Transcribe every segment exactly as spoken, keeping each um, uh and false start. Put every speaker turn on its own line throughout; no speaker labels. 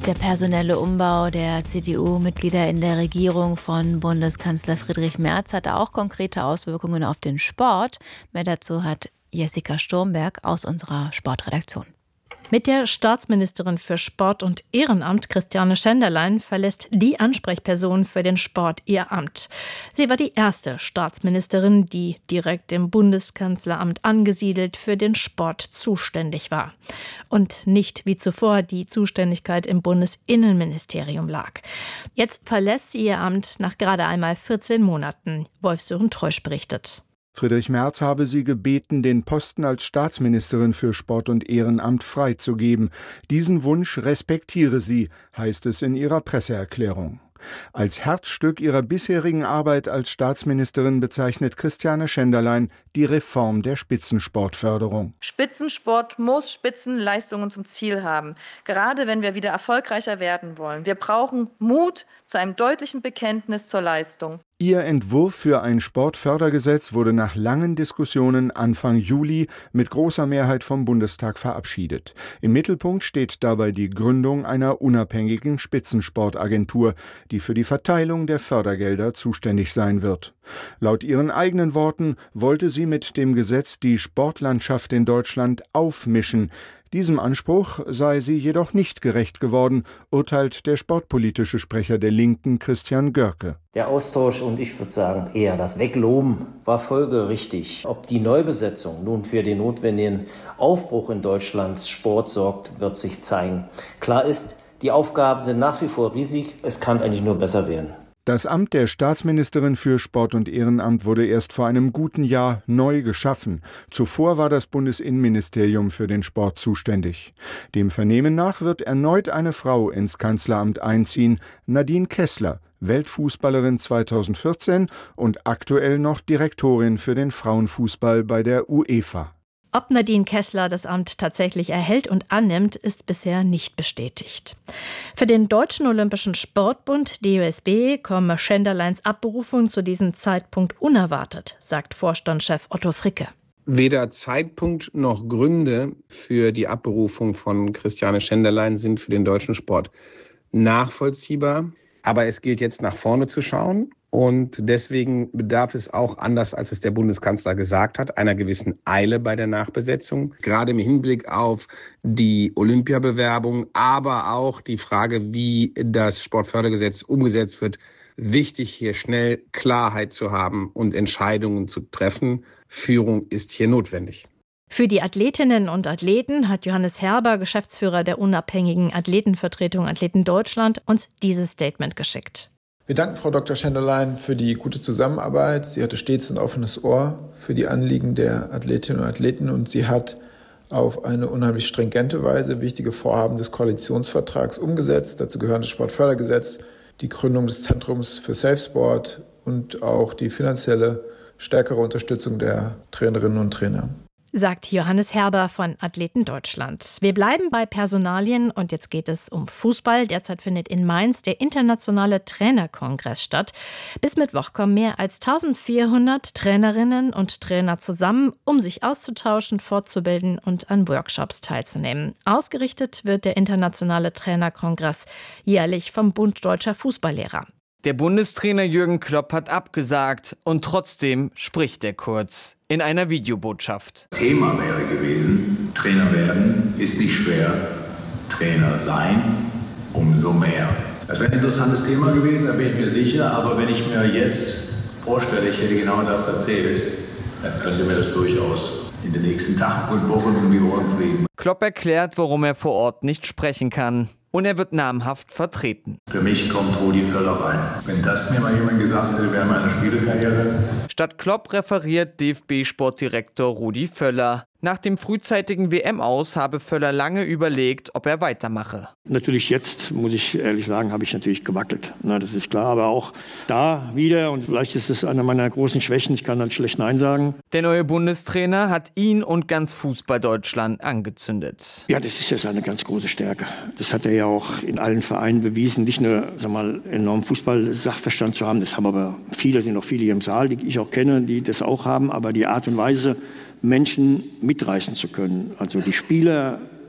Der personelle Umbau der C D U-Mitglieder in der Regierung von Bundeskanzler Friedrich Merz hat auch konkrete Auswirkungen auf den Sport. Mehr dazu hat Jessica Sturmberg aus unserer Sportredaktion.
Mit der Staatsministerin für Sport und Ehrenamt, Christiane Schenderlein, verlässt die Ansprechperson für den Sport ihr Amt. Sie war die erste Staatsministerin, die direkt im Bundeskanzleramt angesiedelt für den Sport zuständig war. Und nicht wie zuvor die Zuständigkeit im Bundesinnenministerium lag. Jetzt verlässt sie ihr Amt nach gerade einmal vierzehn Monaten. Wolf-Sören Treusch berichtet.
Friedrich Merz habe sie gebeten, den Posten als Staatsministerin für Sport und Ehrenamt freizugeben. Diesen Wunsch respektiere sie, heißt es in ihrer Presseerklärung. Als Herzstück ihrer bisherigen Arbeit als Staatsministerin bezeichnet Christiane Schenderlein die Reform der Spitzensportförderung.
Spitzensport muss Spitzenleistungen zum Ziel haben, gerade wenn wir wieder erfolgreicher werden wollen. Wir brauchen Mut zu einem deutlichen Bekenntnis zur Leistung.
Ihr Entwurf für ein Sportfördergesetz wurde nach langen Diskussionen Anfang Juli mit großer Mehrheit vom Bundestag verabschiedet. Im Mittelpunkt steht dabei die Gründung einer unabhängigen Spitzensportagentur, die für die Verteilung der Fördergelder zuständig sein wird. Laut ihren eigenen Worten wollte sie mit dem Gesetz die Sportlandschaft in Deutschland aufmischen. Diesem Anspruch sei sie jedoch nicht gerecht geworden, urteilt der sportpolitische Sprecher der Linken, Christian Görke.
Der Austausch und ich würde sagen eher das Wegloben war folgerichtig. Ob die Neubesetzung nun für den notwendigen Aufbruch in Deutschlands Sport sorgt, wird sich zeigen. Klar ist, die Aufgaben sind nach wie vor riesig. Es kann eigentlich nur besser werden.
Das Amt der Staatsministerin für Sport und Ehrenamt wurde erst vor einem guten Jahr neu geschaffen. Zuvor war das Bundesinnenministerium für den Sport zuständig. Dem Vernehmen nach wird erneut eine Frau ins Kanzleramt einziehen, Nadine Kessler, Weltfußballerin zweitausendvierzehn und aktuell noch Direktorin für den Frauenfußball bei der UEFA.
Ob Nadine Kessler das Amt tatsächlich erhält und annimmt, ist bisher nicht bestätigt. Für den Deutschen Olympischen Sportbund, D O S B, komme Schenderleins Abberufung zu diesem Zeitpunkt unerwartet, sagt Vorstandschef Otto Fricke.
Weder Zeitpunkt noch Gründe für die Abberufung von Christiane Schenderlein sind für den deutschen Sport nachvollziehbar. Aber es gilt jetzt nach vorne zu schauen. Und deswegen bedarf es auch, anders als es der Bundeskanzler gesagt hat, einer gewissen Eile bei der Nachbesetzung. Gerade im Hinblick auf die Olympiabewerbung, aber auch die Frage, wie das Sportfördergesetz umgesetzt wird. Wichtig, hier schnell Klarheit zu haben und Entscheidungen zu treffen. Führung ist hier notwendig.
Für die Athletinnen und Athleten hat Johannes Herber, Geschäftsführer der unabhängigen Athletenvertretung Athleten Deutschland, uns dieses Statement geschickt.
Wir danken Frau Doktor Schenderlein für die gute Zusammenarbeit. Sie hatte stets ein offenes Ohr für die Anliegen der Athletinnen und Athleten und sie hat auf eine unheimlich stringente Weise wichtige Vorhaben des Koalitionsvertrags umgesetzt. Dazu gehören das Sportfördergesetz, die Gründung des Zentrums für Safe Sport und auch die finanzielle stärkere Unterstützung der Trainerinnen und Trainer.
Sagt Johannes Herber von Athleten Deutschland. Wir bleiben bei Personalien und jetzt geht es um Fußball. Derzeit findet in Mainz der internationale Trainerkongress statt. Bis Mittwoch kommen mehr als eintausendvierhundert Trainerinnen und Trainer zusammen, um sich auszutauschen, fortzubilden und an Workshops teilzunehmen. Ausgerichtet wird der internationale Trainerkongress jährlich vom Bund Deutscher Fußballlehrer.
Der Bundestrainer Jürgen Klopp hat abgesagt und trotzdem spricht er kurz in einer Videobotschaft.
Thema wäre gewesen, Trainer werden ist nicht schwer, Trainer sein umso mehr. Das wäre ein interessantes Thema gewesen, da bin ich mir sicher, aber wenn ich mir jetzt vorstelle, ich hätte genau das erzählt, dann könnte mir das durchaus in den nächsten Tagen und Wochen um die Ohren fliegen.
Klopp erklärt, warum er vor Ort nicht sprechen kann. Und er wird namhaft vertreten.
Für mich kommt Rudi Völler rein. Wenn das mir mal jemand gesagt hätte, wäre meine Spielerkarriere.
Statt Klopp referiert D F B-Sportdirektor Rudi Völler. Nach dem frühzeitigen W M-Aus habe Völler lange überlegt, ob er weitermache.
Natürlich jetzt, muss ich ehrlich sagen, habe ich natürlich gewackelt. Na, das ist klar, aber auch da wieder, und vielleicht ist es eine meiner großen Schwächen, ich kann dann schlecht Nein sagen.
Der neue Bundestrainer hat ihn und ganz Fußball-Deutschland angezündet.
Ja, das ist ja seine ganz große Stärke. Das hat er ja auch in allen Vereinen bewiesen, nicht nur sag mal, enormen Fußball-Sachverstand zu haben, das haben aber viele, sind auch viele hier im Saal, die ich auch kenne, die das auch haben, aber die Art und Weise, Menschen mitreißen zu können. Also die Spieler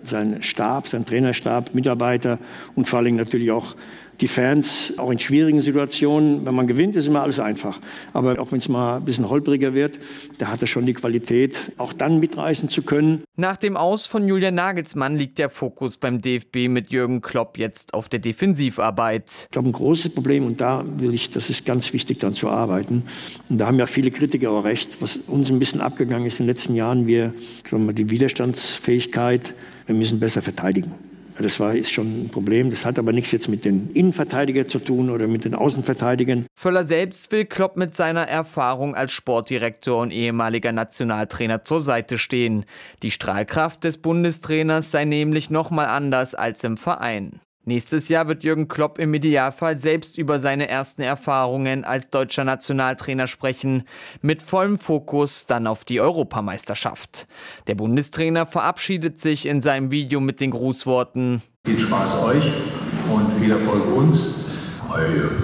seinen Stab, seinen Trainerstab, Mitarbeiter und vor allem natürlich auch die Fans, auch in schwierigen Situationen. Wenn man gewinnt, ist immer alles einfach. Aber auch wenn es mal ein bisschen holpriger wird, da hat er schon die Qualität, auch dann mitreißen zu können.
Nach dem Aus von Julian Nagelsmann liegt der Fokus beim D F B mit Jürgen Klopp jetzt auf der Defensivarbeit.
Ich glaube, ein großes Problem, und da will ich, das ist ganz wichtig, dann zu arbeiten. Und da haben ja viele Kritiker auch recht, was uns ein bisschen abgegangen ist in den letzten Jahren, wir, sagen wir mal, die Widerstandsfähigkeit, wir müssen besser verteidigen. Das war, ist schon ein Problem. Das hat aber nichts jetzt mit den Innenverteidigern zu tun oder mit den Außenverteidigern.
Völler selbst will Klopp mit seiner Erfahrung als Sportdirektor und ehemaliger Nationaltrainer zur Seite stehen. Die Strahlkraft des Bundestrainers sei nämlich noch mal anders als im Verein. Nächstes Jahr wird Jürgen Klopp im Idealfall selbst über seine ersten Erfahrungen als deutscher Nationaltrainer sprechen, mit vollem Fokus dann auf die Europameisterschaft. Der Bundestrainer verabschiedet sich in seinem Video mit den Grußworten:
Viel Spaß euch und viel Erfolg uns. Euer Jürgen.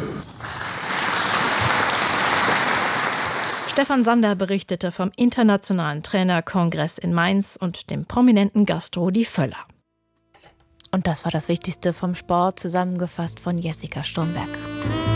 Stefan Sander berichtete vom Internationalen Trainerkongress in Mainz und dem prominenten Gast Rudi Völler.
Und das war das Wichtigste vom Sport, zusammengefasst von Jessica Sturmberg.